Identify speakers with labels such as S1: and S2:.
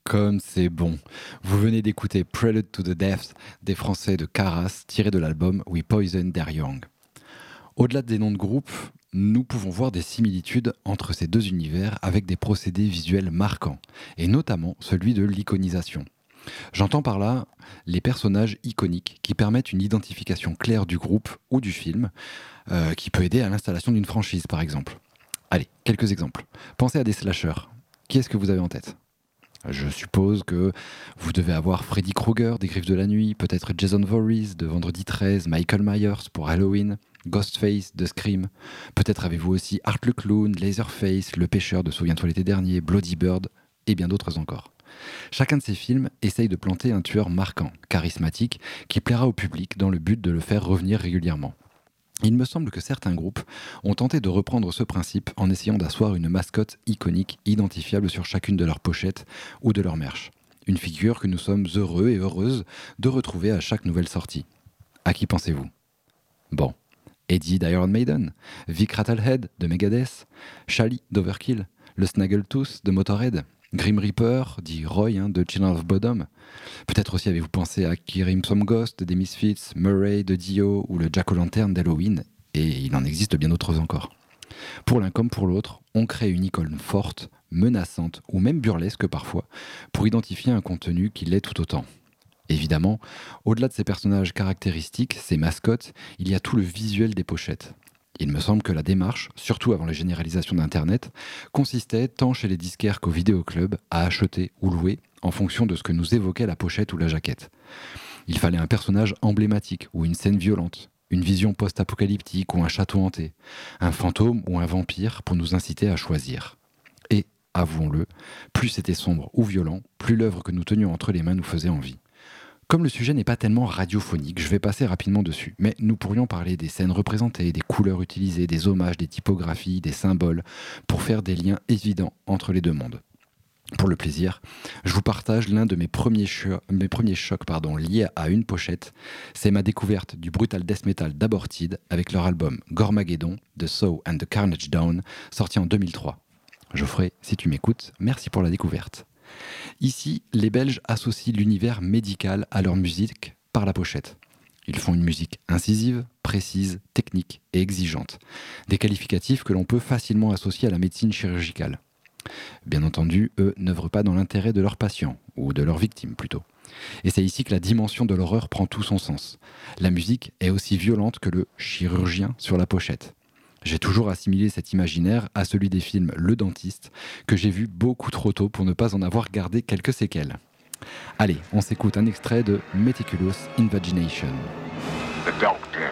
S1: Comme c'est bon. Vous venez d'écouter Prelude to the Death des Français de Caras, tiré de l'album We Poison Their Young. Au-delà des noms de groupe, nous pouvons voir des similitudes entre ces deux univers avec des procédés visuels marquants, et notamment celui de l'iconisation. J'entends par là les personnages iconiques qui permettent une identification claire du groupe ou du film, qui peut aider à l'installation d'une franchise par exemple. Allez, quelques exemples. Pensez à des slashers. Qui est-ce que vous avez en tête ? Je suppose que vous devez avoir Freddy Krueger des Griffes de la Nuit, peut-être Jason Voorhees de Vendredi 13, Michael Myers pour Halloween, Ghostface de Scream. Peut-être avez-vous aussi Art le Clown, Leatherface, Le Pêcheur de Souviens-toi l'été dernier, Bloody Bird et bien d'autres encore. Chacun de ces films essaye de planter un tueur marquant, charismatique, qui plaira au public dans le but de le faire revenir régulièrement. Il me semble que certains groupes ont tenté de reprendre ce principe en essayant d'asseoir une mascotte iconique identifiable sur chacune de leurs pochettes ou de leur merch. Une figure que nous sommes heureux et heureuses de retrouver à chaque nouvelle sortie. À qui pensez-vous ? Bon, Eddie d'Iron Maiden, Vic Rattlehead de Megadeth, Shally d'Overkill, le Snaggletooth de Motorhead, Grim Reaper, dit Roy de Children of Bodom. Peut-être aussi avez-vous pensé à Kirimsom Ghost des Misfits, Murray de Dio ou le Jack-o'-lantern d'Halloween, et il en existe bien d'autres encore. Pour l'un comme pour l'autre, on crée une icône forte, menaçante ou même burlesque parfois, pour identifier un contenu qui l'est tout autant. Évidemment, au-delà de ces personnages caractéristiques, ces mascottes, il y a tout le visuel des pochettes. Il me semble que la démarche, surtout avant la généralisation d'Internet, consistait tant chez les disquaires qu'au vidéoclub à acheter ou louer en fonction de ce que nous évoquait la pochette ou la jaquette. Il fallait un personnage emblématique ou une scène violente, une vision post-apocalyptique ou un château hanté, un fantôme ou un vampire pour nous inciter à choisir. Et, avouons-le, plus c'était sombre ou violent, plus l'œuvre que nous tenions entre les mains nous faisait envie. Comme le sujet n'est pas tellement radiophonique, je vais passer rapidement dessus, mais nous pourrions parler des scènes représentées, des couleurs utilisées, des hommages, des typographies, des symboles, pour faire des liens évidents entre les deux mondes. Pour le plaisir, je vous partage l'un de mes premiers chocs liés à une pochette. C'est ma découverte du brutal death metal d'Aborted avec leur album Gormageddon, The Saw and the Carnage Down, sorti en 2003. Geoffrey, si tu m'écoutes, merci pour la découverte. Ici, les Belges associent l'univers médical à leur musique par la pochette. Ils font une musique incisive, précise, technique et exigeante. Des qualificatifs que l'on peut facilement associer à la médecine chirurgicale. Bien entendu, eux n'œuvrent pas dans l'intérêt de leurs patients, ou de leurs victimes plutôt. Et c'est ici que la dimension de l'horreur prend tout son sens. La musique est aussi violente que le chirurgien sur la pochette. J'ai toujours assimilé cet imaginaire à celui des films Le Dentiste, que j'ai vu beaucoup trop tôt pour ne pas en avoir gardé quelques séquelles. Allez, on s'écoute un extrait de Meticulous Invagination.
S2: The doctor